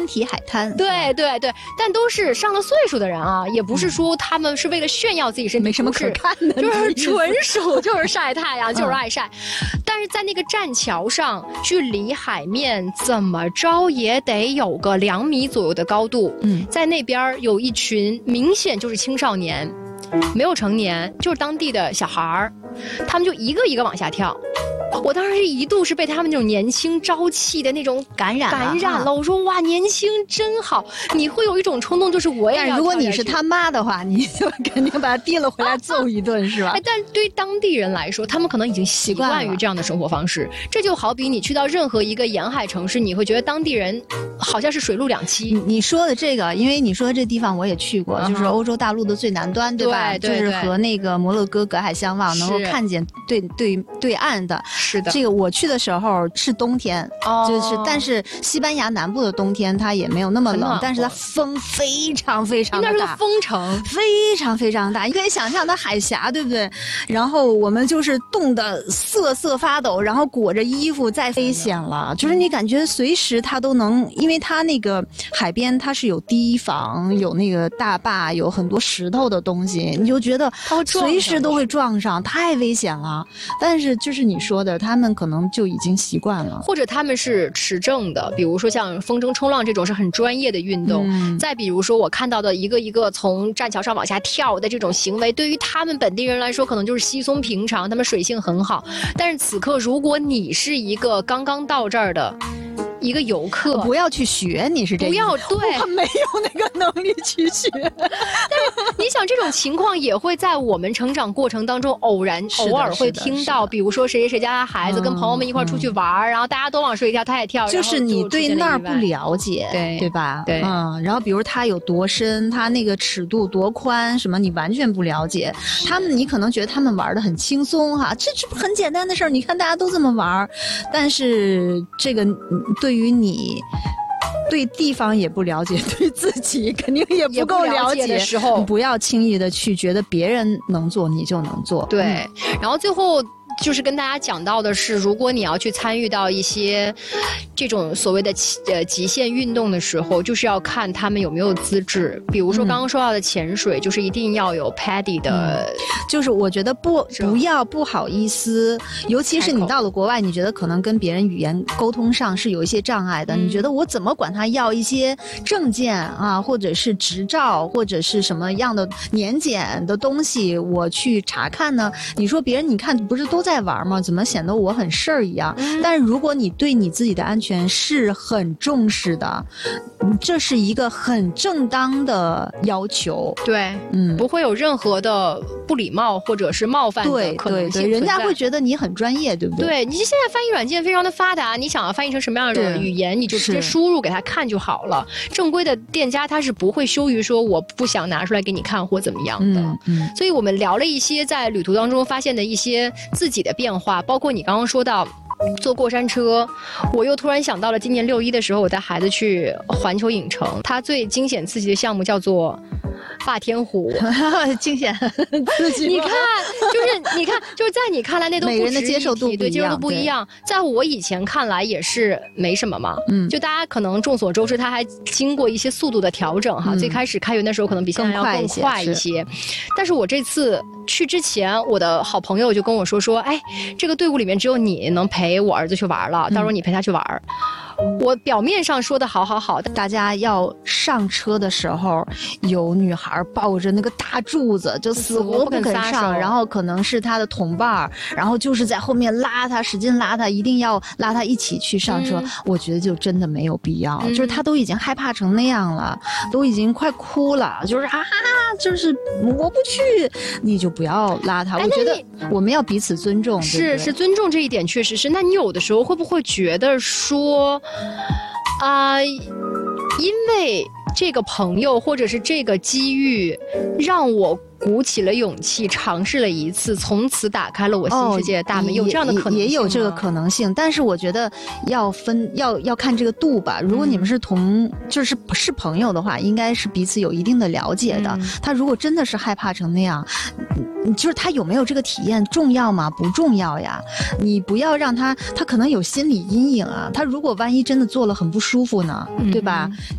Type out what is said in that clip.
体海滩。 对对对，但都是上了岁数的人啊，也不是说他们是为了炫耀自己身体， 没什么可看的， 就是纯属就是晒太阳，就是爱晒。但是在那个栈桥上，距离海面怎么着也得有个2米左右的高度。在那边有一群明显就是青少年，没有成年，就是当地的小孩儿，他们就一个一个往下跳。我当时一度是被他们那种年轻朝气的那种感染了。我说哇，年轻真好，你会有一种冲动，就是我也要跳下去。 但如果你是他妈的话，你就肯定把他提了回来揍一顿，是吧？ 但对于当地人来说，他们可能已经习惯于这样的生活方式。这就好比你去到任何一个沿海城市，你会觉得当地人好像是水陆两栖。 你说的这个，因为你说的这地方我也去过，就是欧洲大陆的最南端，对吧？就是和那个摩洛哥隔海相望，能够看见对岸的。 是的， 这个我去的时候是冬天，就是但是西班牙南部的冬天它也没有那么冷，但是它风非常非常的大， 应该是个风城， 非常非常大，你可以想象它海峡，对不对？然后我们就是冻得瑟瑟发抖，然后裹着衣服再危险了，就是你感觉随时它都能，因为它那个海边它是有堤防，有那个大坝，有很多石头的东西，你就觉得随时都会撞上，太危险了。但是就是你说的，他们可能就已经习惯了， 或者他们是持证的，比如说像风筝冲浪这种是很专业的运动。再比如说我看到的一个一个从栈桥上往下跳的这种行为，对于他们本地人来说可能就是稀松平常，他们水性很好。但是此刻如果你是一个刚刚到这儿的一个游客， 不要去学，你是这个， 不要，对， 我没有那个能力去学。但是你想，这种情况也会在我们成长过程当中偶尔会听到，比如说谁谁谁家的孩子跟朋友们一块出去玩，然后大家都往水里跳，他也跳， 就是你对那儿不了解，对吧？ 对， 然后比如它有多深，它那个尺度多宽，什么你完全不了解。他们你可能觉得他们玩得很轻松哈，这不很简单的事儿，你看大家都这么玩，但是这个对于你对地方也不了解，对自己肯定也不够了解的时候， 不要轻易的去觉得别人能做你就能做。 对，然后最后就是跟大家讲到的是，如果你要去参与到一些这种所谓的极限运动的时候，就是要看他们有没有资质。比如说刚刚说到的潜水，就是一定要有 PADI 的， 就是我觉得不要不好意思，尤其是你到了国外，你觉得可能跟别人语言沟通上是有一些障碍的，你觉得我怎么管他要一些证件啊，或者是执照，或者是什么样的年检的东西，我去查看呢？你说别人你看不是都在玩吗？怎么显得我很事儿一样？但是如果你对你自己的安全是很重视的，这是一个很正当的要求。 对，不会有任何的不礼貌或者是冒犯的可能性。 对，人家会觉得你很专业，对不对？ 对，你现在翻译软件非常的发达，你想要翻译成什么样的语言，你就直接输入给他看就好了。正规的店家他是不会羞于说我不想拿出来给你看或怎么样的。所以我们聊了一些在旅途当中发现的一些自己的变化，包括你刚刚说到坐过山车，我又突然想到了今年6·1的时候，我带孩子去环球影城，它最惊险刺激的项目叫做霸天虎。 惊险刺激， 你看就是在你看来那都不每人的接受度不一样， 对，接受度不一样。在我以前看来也是没什么嘛，就大家可能众所周知，它还经过一些速度的调整哈。最开始开园的时候可能比现在要更快一些，但是我这次去之前，我的好朋友就跟我说，哎，这个队伍里面只有你能陪我儿子去玩了，到时候你陪他去玩。我表面上说的好， 大家要上车的时候，有女孩抱着那个大柱子，就死活不肯上，然后可能是她的同伴，然后就是在后面拉她，使劲拉她，一定要拉她一起去上车。我觉得就真的没有必要，就是她都已经害怕成那样了，都已经快哭了，就是就是我不去，你就不要拉她。我觉得我们要彼此尊重， 是尊重这一点确实是。那你有的时候会不会觉得说？因为这个朋友或者是这个机遇，让我鼓起了勇气尝试了一次，从此打开了我新世界的大门。有这样的可能性吗？ 也有这个可能性，但是我觉得要看这个度吧。如果你们是是朋友的话，应该是彼此有一定的了解的。他如果真的是害怕成那样，就是他有没有这个体验重要吗？不重要呀。你不要让他可能有心理阴影啊。他如果万一真的做了很不舒服呢，对吧？